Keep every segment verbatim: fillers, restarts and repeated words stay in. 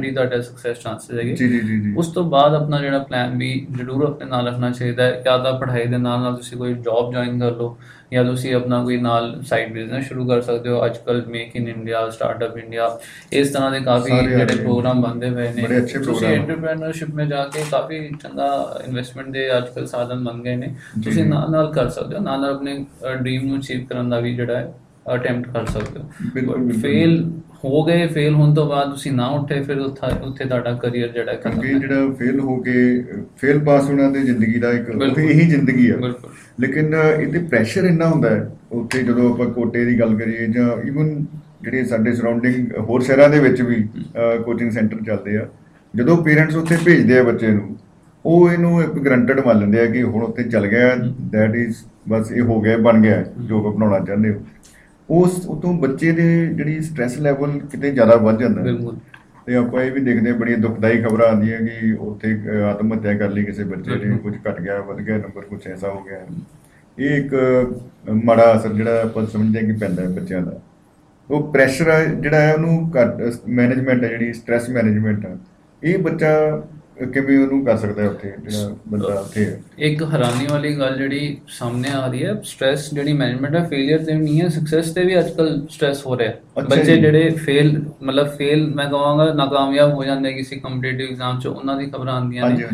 ਹੀ ਤੁਹਾਡਾ success chances ਹੈਗੇ। ਜੀ ਜੀ ਜੀ ਜੀ ਉਸ ਤੋਂ ਬਾਅਦ ਆਪਣਾ ਜਿਹੜਾ ਪਲਾਨ ਵੀ ਜ਼ਰੂਰ ਆਪਣੇ ਨਾਲ ਰੱਖਣਾ ਚਾਹੀਦਾ ਹੈ। ਜਾਂ ਤਾਂ ਪੜ੍ਹਾਈ ਦੇ ਨਾਲ ਨਾਲ ਤੁਸੀਂ ਕੋਈ ਜੌਬ ਜੁਆਇਨ ਕਰ ਲਓ, ਜਾਂ ਤੁਸੀਂ ਆਪਣਾ ਕੋਈ ਨਾਲ ਸਾਈਡ ਬਿਜ਼ਨਸ ਸ਼ੁਰੂ ਕਰ ਸਕਦੇ ਹੋ। ਅੱਜ ਕੱਲ੍ਹ make in India, startup India, ਇਸ ਤਰ੍ਹਾਂ ਦੇ ਕਾਫੀ ਸਾਰੇ ਆ ਜਿਹੜੇ ਰਹੇ ਪ੍ਰੋਗਰਾਮ ਬਣਦੇ ਪਏ ਨੇ। ਬੜੇ ਅੱਛੇ ਤੁਸੀਂ ਪ੍ਰੋਗਰਾਮ ਐਂਟਰਪ੍ਰੈਨਰਸ਼ਿਪ में जाके ਕਾਫੀ ਚੰਗਾ ਇਨਵੈਸਟਮੈਂਟ ਦੇ ਅੱਜ ਕੱਲ੍ਹ ਸਾਧਨ ਬਣ ਗਏ ਨੇ। ਜੀ ਤੁਸੀਂ ਜੀ ਨਾਲ ਨਾਲ ਕਰ ਸਕਦੇ ਹੋ, ਨਾਲ ਨਾਲ ਆਪਣੇ ਡ੍ਰੀਮ ਨੂੰ ਅਚੀਵ ਕਰਨ ਦਾ ਵੀ ਜਿਹੜਾ ਹੈ ਅਟੈਂਪਟ ਕਰ ਸਕਦੇ ਬਿਲਕੁਲ ਹੋ। ਬਿਲਕੁਲ ਫੇਲ ਹੋ ਗਏ, ਫੇਲ ਹੋਣ ਤੋਂ ਬਾਅਦ ਤੁਸੀਂ ਨਾ ਉੱਠੇ, ਫਿਰ ਉੱਥਾ ਉੱਥੇ ਤੁਹਾਡਾ ਕਰੀਅਰ ਜਿਹੜਾ ਹੈ ਖਤਮ ਕਿਉਂਕਿ ਹੈ। ਜਿਹੜਾ ਫੇਲ ਹੋ ਕੇ ਫੇਲ ਪਾਸ ਹੋਣਾ ਤੇ ਜ਼ਿੰਦਗੀ ਦਾ ਇੱਕ ਬਿਲਕੁਲ। ਇਹੀ ਜ਼ਿੰਦਗੀ ਆ। ਬਿਲਕੁਲ ਲੇਕਿਨ ਇਹਦੇ ਪ੍ਰੈਸ਼ਰ ਇੰਨਾ ਹੁੰਦਾ ਹੈ ਉੱਥੇ, ਜਦੋਂ ਆਪਾਂ ਕੋਟੇ ਦੀ ਗੱਲ ਕਰੀਏ ਜਾਂ ਈਵਨ ਜਿਹੜੇ ਸਾਡੇ ਸਰਾਊਂਡਿੰਗ ਹੋਰ ਸ਼ਹਿਰਾਂ ਦੇ ਵਿੱਚ ਵੀ ਕੋਚਿੰਗ ਸੈਂਟਰ ਚੱਲਦੇ ਆ, ਜਦੋਂ ਪੇਰੈਂਟਸ ਉੱਥੇ ਭੇਜਦੇ ਆ ਬੱਚੇ ਨੂੰ, ਉਹ ਇਹਨੂੰ ਇੱਕ ਗਰੰਟਡ ਮੰਨ ਲੈਂਦੇ ਆ ਕਿ ਹੁਣ ਉੱਥੇ ਚੱਲ ਗਿਆ, ਦੈਟ ਇਜ਼ ਬਸ ਇਹ ਹੋ ਗਿਆ, ਬਣ ਗਿਆ ਜੋ ਬਣਾਉਣਾ ਚਾਹੁੰਦੇ ਹੋ। ਉਸ ਉਤੋਂ ਬੱਚੇ ਦੇ ਜਿਹੜੀ ਸਟ੍ਰੈਸ ਲੈਵਲ ਕਿਤੇ ਜ਼ਿਆਦਾ ਵੱਧ ਜਾਂਦਾ ਹੈ। ਬਿਲਕੁਲ। ਤੇ ਆਪਾਂ ਇਹ ਵੀ ਦੇਖਦੇ ਹਾਂ, ਬੜੀਆਂ ਦੁਖਦਾਈ ਖਬਰਾਂ ਆਉਂਦੀਆਂ ਕਿ ਉੱਥੇ ਆਤਮ ਹੱਤਿਆ ਕਰ ਲਈ ਕਿਸੇ ਬੱਚੇ ਨੇ, ਕੁਝ ਘਟ ਗਿਆ, ਵੱਧ ਗਿਆ ਨੰਬਰ, ਕੁਝ ਐਸਾ ਹੋ ਗਿਆ। ਇਹ ਇੱਕ ਮਾੜਾ ਅਸਰ ਜਿਹੜਾ ਆਪਾਂ ਸਮਝਦੇ ਹਾਂ ਕਿ ਪੈਂਦਾ ਹੈ ਬੱਚਿਆਂ ਦਾ। ਉਹ ਪ੍ਰੈਸ਼ਰ ਹੈ ਜਿਹੜਾ ਹੈ ਉਹਨੂੰ ਘੱਟ ਮੈਨੇਜਮੈਂਟ ਹੈ, ਜਿਹੜੀ ਸਟ੍ਰੈਸ ਮੈਨੇਜਮੈਂਟ ਹੈ, ਇਹ ਬੱਚਾ ਕਿਵੇਂ ਉਹਨੂੰ ਕਰ ਸਕਦਾ ਉੱਥੇ, ਜਿਹੜਾ ਬੰਦਾ ਉੱਥੇ ਹੈ। ਇੱਕ ਹੈਰਾਨੀ ਵਾਲੀ ਗੱਲ ਜਿਹੜੀ ਸਾਹਮਣੇ ਆ ਰਹੀ ਹੈ, ਸਟ੍ਰੈਸ ਜਿਹੜੀ ਮੈਨੇਜਮੈਂਟ ਹੈ, ਫੇਲੀਅਰ ਤੇ ਵੀ ਨਹੀਂ ਹੈ, ਸਕਸੈਸ ਤੇ ਵੀ ਅੱਜ ਕੱਲ੍ਹ ਸਟ੍ਰੈਸ ਹੋ ਰਿਹਾ। ਬੱਚੇ ਜਿਹੜੇ ਫੇਲ ਮਤਲਬ ਫੇਲ ਮੈਂ ਕਹਾਂਗਾ ਨਾਕਾਮਯਾਬ ਹੋ ਜਾਂਦੇ ਕਿਸੇ ਕੰਪੀਟੀਟਿਵ ਐਗਜ਼ਾਮ 'ਚ, ਉਹਨਾਂ ਦੀ ਖਬਰਾਂ ਆਉਂਦੀਆਂ ਨੇ।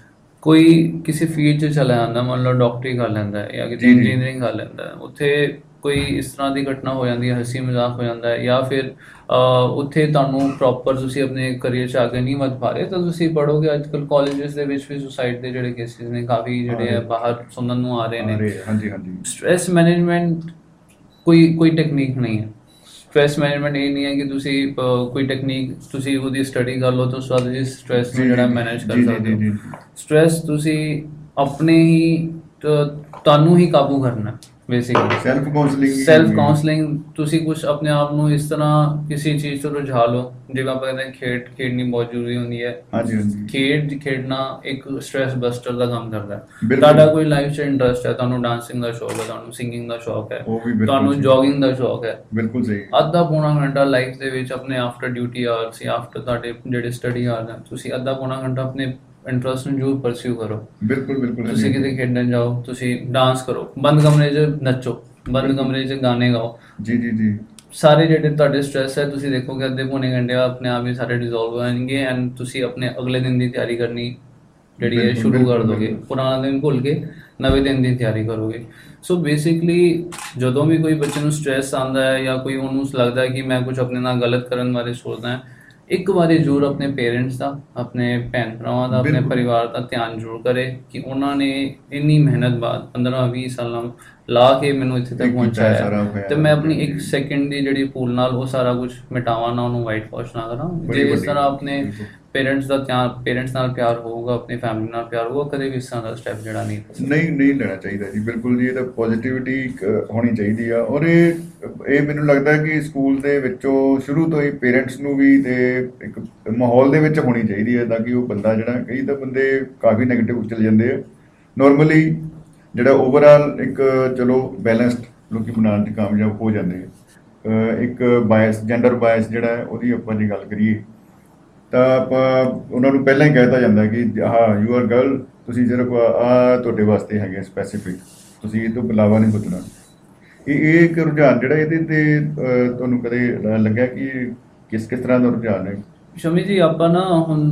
ਕੋਈ ਕਿਸੇ ਫੀਲਡ 'ਚ ਚਲਾ ਜਾਂਦਾ, ਮੰਨ ਲਓ ਡਾਕਟਰੀ ਕਰ ਲੈਂਦਾ ਹੈ ਜਾਂ ਕਿਤੇ ਇੰਜੀਨੀਅਰਿੰਗ ਕਰ ਲੈਂਦਾ ਹੈ, ਉੱਥੇ ਕੋਈ ਇਸ ਤਰ੍ਹਾਂ ਦੀ ਘਟਨਾ ਹੋ ਜਾਂਦੀ ਹੈ, ਹੱਸੀ ਮਜ਼ਾਕ ਹੋ ਜਾਂਦਾ ਹੈ, ਜਾਂ ਫਿਰ ਉੱਥੇ ਤੁਹਾਨੂੰ ਪ੍ਰੋਪਰ ਤੁਸੀਂ ਆਪਣੇ ਕਰੀਅਰ 'ਚ ਅੱਗੇ ਨਹੀਂ ਵੱਧ ਪਾ ਰਹੇ, ਤਾਂ ਤੁਸੀਂ ਪੜ੍ਹੋਗੇ। ਅੱਜ ਕੱਲ੍ਹ ਕਾਲਜਿਸ ਦੇ ਵਿੱਚ ਵੀ ਸੁਸਾਈਡ ਦੇ ਜਿਹੜੇ ਕੇਸਿਸ ਨੇ ਕਾਫੀ ਜਿਹੜੇ ਹੈ ਬਾਹਰ ਸੁਣਨ ਨੂੰ ਆ ਰਹੇ ਨੇ। ਹਾਂਜੀ ਹਾਂਜੀ। ਸਟ੍ਰੈਸ ਮੈਨੇਜਮੈਂਟ ਕੋਈ ਕੋਈ ਟੈਕਨੀਕ ਨਹੀਂ ਹੈ। ਸਟ੍ਰੈਸ ਮੈਨੇਜਮੈਂਟ ਇਹ ਨਹੀਂ ਹੈ ਕਿ ਤੁਸੀਂ ਕੋਈ ਟੈਕਨੀਕ ਤੁਸੀਂ ਉਹਦੀ ਸਟੱਡੀ ਕਰ ਲਓ ਤਾਂ ਉਸ ਤੋਂ ਬਾਅਦ ਤੁਸੀਂ ਸਟ੍ਰੈਸ ਨੂੰ ਜਿਹੜਾ ਮੈਨੇਜ ਕਰ ਸਕਦੇ ਹੋ। ਸਟ੍ਰੈਸ ਤੁਸੀਂ ਆਪਣੇ ਹੀ ਤੁਹਾਨੂੰ ਹੀ ਕਾਬੂ ਕਰਨਾ basically. Self counselling self counselling ਤੁਸੀਂ ਕੁਛ ਆਪਣੇ ਆਪ ਨੂੰ ਇਸ ਤਰ੍ਹਾਂ ਕਿਸੇ ਚੀਜ਼ ਤੋਂ ਰੁਝਾ ਲਓ, ਜਿਵੇਂ ਆਪਾਂ ਕਹਿੰਦੇ ਖੇਡ ਖੇਡਣੀ ਬਹੁਤ ਜ਼ਰੂਰੀ ਹੁੰਦੀ ਹੈ। ਹਾਂਜੀ ਹਾਂਜੀ। ਖੇਡ ਖੇਡਣਾ ਇੱਕ ਸਟ੍ਰੈਸ ਬਸਟਰ ਦਾ ਕੰਮ ਕਰਦਾ ਹੈ। ਤੁਹਾਡਾ ਕੋਈ ਲਾਈਫ 'ਚ ਇੰਟਰਸਟ ਹੈ, ਤੁਹਾਨੂੰ ਡਾਂਸਿੰਗ ਦਾ ਸ਼ੌਕ ਹੈ, ਤੁਹਾਨੂੰ ਸਿੰਗਿੰਗ ਦਾ ਸ਼ੌਕ ਹੈ, ਤੁਹਾਨੂੰ ਜੋਗਿੰਗ ਦਾ ਸ਼ੌਕ ਹੈ, ਬਿਲਕੁਲ ਸਹੀ। ਅੱਧਾ ਪੌਣਾ ਘੰਟਾ ਲਾਈਫ ਦੇ ਵਿੱਚ ਆਪਣੇ ਆਫਟਰ ਡਿਊਟੀ ਆਵਰਸ ਜਾਂ ਆਫਟਰ ਤੁਹਾਡੇ ਜਿਹੜੇ ਸਟੱਡੀ ਆਵਰਸ ਹਨ, ਤੁਸੀਂ ਅੱਧਾ ਪੌਣਾ ਘੰਟਾ ਆਪਣੇ ਇੰਟਰਸਟ ਨੂੰ ਜ਼ਰੂਰ ਪਰਸਿਊ ਕਰੋ। ਬਿਲਕੁਲ ਬਿਲਕੁਲ। ਤੁਸੀਂ ਕਿਤੇ ਖੇਡਣ ਜਾਓ, ਤੁਸੀਂ ਡਾਂਸ ਕਰੋ, ਬੰਦ ਕਮਰੇ 'ਚ ਨੱਚੋ, ਬੰਦ ਕਮਰੇ 'ਚ ਗਾਣੇ ਗਾਓ। ਜੀ ਜੀ ਜੀ। ਸਾਰੇ ਜਿਹੜੇ ਤੁਹਾਡੇ ਸਟ੍ਰੈਸ ਹੈ ਤੁਸੀਂ ਦੇਖੋਗੇ ਅੱਧੇ ਪੌਣੇ ਘੰਟੇ ਆਪਣੇ ਆਪ ਹੀ ਸਾਰੇ ਡਿਜ਼ੋਲਵ ਹੋ ਜਾਣਗੇ, ਐਂਡ ਤੁਸੀਂ ਆਪਣੇ ਅਗਲੇ ਦਿਨ ਦੀ ਤਿਆਰੀ ਕਰਨੀ ਜਿਹੜੀ ਹੈ ਸ਼ੁਰੂ ਕਰ ਦੋਗੇ। ਪੁਰਾਣਾ ਦਿਨ ਭੁੱਲ ਕੇ ਨਵੇਂ ਦਿਨ ਦੀ ਤਿਆਰੀ ਕਰੋਗੇ। ਸੋ ਬੇਸਿਕਲੀ ਜਦੋਂ ਵੀ ਕੋਈ ਬੱਚੇ ਨੂੰ ਸਟ੍ਰੈਸ ਆਉਂਦਾ ਹੈ ਜਾਂ ਕੋਈ ਉਹਨੂੰ ਲੱਗਦਾ ਹੈ ਕਿ ਮੈਂ ਕੁਝ ਆਪਣੇ ਨਾਲ ਗਲਤ ਕਰਨ ਬਾਰੇ ਸੋਚਦਾ ਹਾਂ, ਇੱਕ ਵਾਰੀ ਜ਼ਰੂਰ ਆਪਣੇ ਪੇਰੈਂਟਸ ਦਾ, ਆਪਣੇ ਭੈਣ ਭਰਾਵਾਂ ਦਾ, ਆਪਣੇ ਪਰਿਵਾਰ ਦਾ ਧਿਆਨ ਜ਼ਰੂਰ ਕਰੇ ਕਿ ਉਹਨਾਂ ਨੇ ਇੰਨੀ ਮਿਹਨਤ ਬਾਅਦ ਪੰਦਰਾਂ ਵੀਹ ਸਾਲਾਂ ਲਾ ਕੇ ਮੈਨੂੰ ਇੱਥੇ ਤੱਕ ਪਹੁੰਚਾਇਆ, ਤੇ ਮੈਂ ਆਪਣੀ ਇੱਕ ਸੈਕਿੰਡ ਦੀ ਜਿਹੜੀ ਭੂਲ ਨਾਲ ਉਹ ਸਾਰਾ ਕੁਝ ਮਿਟਾਵਾਂ ਨਾ, ਉਹਨੂੰ ਵਾਈਟ ਵਾਸ਼ ਨਾ ਕਰਾਂ। ਜੇ ਇਸ ਤਰ੍ਹਾਂ ਆਪਣੇ ਪੇਰੈਂਟਸ ਦਾ ਧਿਆਨ, ਪੇਰੈਂਟਸ ਨਾਲ ਪਿਆਰ ਹੋਊਗਾ, ਆਪਣੀ ਫੈਮਿਲੀ ਨਾਲ ਪਿਆਰ ਹੋਊਗਾ, ਕਦੇ ਵੀ ਇਸ ਤਰ੍ਹਾਂ ਦਾ ਸਟੈਪ ਜਿਹੜਾ ਨਹੀਂ ਨਹੀਂ ਨਹੀਂ ਲੈਣਾ ਚਾਹੀਦਾ ਜੀ। ਬਿਲਕੁਲ ਜੀ, ਇਹ ਤਾਂ ਪੋਜ਼ਿਟਿਵਿਟੀ ਹੋਣੀ ਚਾਹੀਦੀ ਆ। ਔਰ ਇਹ ਇਹ ਮੈਨੂੰ ਲੱਗਦਾ ਕਿ ਸਕੂਲ ਦੇ ਵਿੱਚੋਂ ਸ਼ੁਰੂ ਤੋਂ ਹੀ ਪੇਰੈਂਟਸ ਨੂੰ ਵੀ ਤੇ ਇੱਕ ਮਾਹੌਲ ਦੇ ਵਿੱਚ ਹੋਣੀ ਚਾਹੀਦੀ ਹੈ, ਤਾਂ ਕਿ ਉਹ ਬੰਦਾ ਜਿਹੜਾ, ਕਈ ਤਾਂ ਬੰਦੇ ਕਾਫੀ ਨੈਗੇਟਿਵ ਚਲੇ ਜਾਂਦੇ ਆ। ਨੋਰਮਲੀ ਜਿਹੜਾ ਓਵਰਆਲ ਇੱਕ ਚਲੋ ਬੈਲੈਂਸਡ ਲੋਕੀ ਬਣਾਉਣ 'ਚ ਕਾਮਯਾਬ ਹੋ ਜਾਂਦੇ ਆ। ਇੱਕ ਬਾਇਸ, ਜੈਂਡਰ ਬਾਇਸ ਜਿਹੜਾ ਹੈ ਉਹਦੀ ਆਪਾਂ ਜੇ ਗੱਲ ਕਰੀਏ ਤਾਂ ਆਪਾਂ ਉਹਨਾਂ ਨੂੰ ਪਹਿਲਾਂ ਹੀ ਕਹਿ ਦਿੱਤਾ ਜਾਂਦਾ ਕਿ ਹਾਂ ਯੂ ਆਰ ਗਰਲ, ਤੁਸੀਂ ਸਿਰਫ ਆਹ ਤੁਹਾਡੇ ਵਾਸਤੇ ਹੈਗੇ ਸਪੈਸੀਫਿਕ, ਤੁਸੀਂ ਇਹ ਤੋਂ ਇਲਾਵਾ ਨਹੀਂ ਪੁੱਛਣਾ। ਇਹ ਇਹ ਇੱਕ ਰੁਝਾਨ ਜਿਹੜਾ ਇਹਦੇ 'ਤੇ ਤੁਹਾਨੂੰ ਕਦੇ ਲੱਗਿਆ ਕਿ ਕਿਸ ਕਿਸ ਤਰ੍ਹਾਂ ਦਾ ਰੁਝਾਨ ਹੈ? ਸ਼ਮੀ ਜੀ, ਆਪਾਂ ਨਾ ਹੁਣ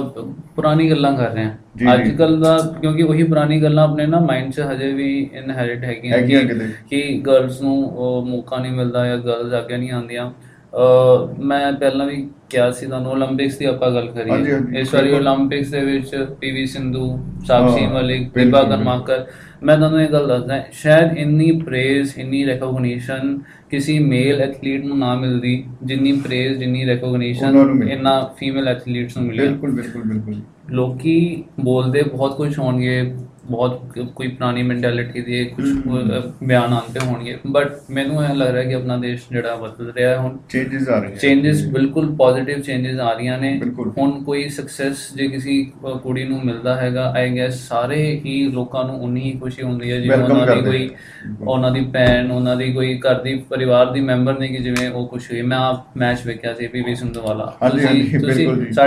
ਪੁਰਾਣੀ ਗੱਲਾਂ ਕਰ ਰਹੇ ਹਾਂ ਅੱਜ ਕੱਲ੍ਹ ਦਾ, ਕਿਉਂਕਿ ਉਹੀ ਪੁਰਾਣੀ ਗੱਲਾਂ ਆਪਣੇ ਨਾ ਮਾਈਂਡ 'ਚ ਹਜੇ ਵੀ ਇਨਹੈਰਿਟ ਹੈਗੀਆਂ ਕਿ ਗਰਲਸ ਨੂੰ ਮੌਕਾ ਨਹੀਂ ਮਿਲਦਾ ਜਾਂ ਗਰਲਸ ਅੱਗੇ ਨਹੀਂ ਆਉਂਦੀਆਂ। ਮੈਂ ਪਹਿਲਾਂ ਵੀ ਕਿਹਾ ਸੀ ਤੁਹਾਨੂੰ, ਓਲੰਪਿਕਸ ਦੀ ਆਪਾਂ ਗੱਲ ਕਰੀਏ, ਇਸ ਵਾਰੀ ਓਲੰਪਿਕਸ ਦੇ ਵਿੱਚ ਪੀ ਵੀ ਸਿੰਧੂ, ਸਾਕਸ਼ੀ ਮਲਿਕ, ਦੀਪਾ ਕਰਮਾਕਰ, ਮੈਂ ਤੁਹਾਨੂੰ ਇਹ ਗੱਲ ਦੱਸਦਾ, ਸ਼ਾਇਦ ਇੰਨੀ ਪ੍ਰੇਜ਼, ਇੰਨੀ ਰੈਕੋਗਨੀਸ਼ਨ ਕਿਸੇ ਮੇਲ ਐਥਲੀਟ ਨੂੰ ਨਾ ਮਿਲਦੀ ਜਿੰਨੀ ਪ੍ਰੇਜ਼, ਜਿੰਨੀ ਰੈਕੋਗਨੀਸ਼ਨ ਇਹਨਾਂ ਫੀਮੇਲ ਐਥਲੀਟਸ ਨੂੰ ਮਿਲੀ। ਬਿਲਕੁਲ ਬਿਲਕੁਲ ਬਿਲਕੁਲ। ਲੋਕੀ ਬੋਲਦੇ ਬਹੁਤ ਕੁਝ ਹੋਣਗੇ, ਬਹੁਤ ਕੋਈ ਪੁਰਾਣੀ ਮੈਂਟੈਲਿਟੀ ਦੇ ਕੁਝ ਬਿਆਨ ਆਉਂਦੇ ਹੋਣਗੇ, ਬਟ ਮੈਨੂੰ ਇਹ ਲੱਗ ਰਿਹਾ ਕਿ ਆਪਣਾ ਦੇਸ਼ ਜਿਹੜਾ ਬਦਲ ਰਿਹਾ ਹੈ, ਹੁਣ ਚੇਂਜਸ ਆ ਰਹੇ, ਚੇਂਜਸ ਬਿਲਕੁਲ ਪੋਜ਼ਿਟਿਵ ਚੇਂਜਸ ਆ ਰਹੀਆਂ ਨੇ। ਹੁਣ ਕੋਈ ਸਕਸੈਸ ਜੇ ਕਿਸੇ ਕੁੜੀ ਨੂੰ ਮਿਲਦਾ ਹੈਗਾ, ਆਈ ਗੈਸ ਸਾਰੇ ਹੀ ਲੋਕਾਂ ਨੂੰ ਉਨੀ ਹੀ ਖੁਸ਼ੀ ਹੁੰਦੀ ਹੈ ਜਿਵੇਂ ਉਹਨਾਂ ਦੀ ਕੋਈ, ਉਹਨਾਂ ਦੀ ਭੈਣ, ਉਹਨਾਂ ਦੀ ਕੋਈ ਘਰ ਦੀ ਪਰਿਵਾਰ ਦੀ ਮੈਂਬਰ ਨੇ, ਕਿ ਜਿਵੇਂ ਉਹ ਖੁਸ਼ ਹੋਈ। ਮੈਂ ਆਪ ਮੈਚ ਵੇਖਿਆ ਸੀ ਪੀ ਵੀ ਸਿੰਧੂ ਵਾਲਾ, ਤੁਸੀਂ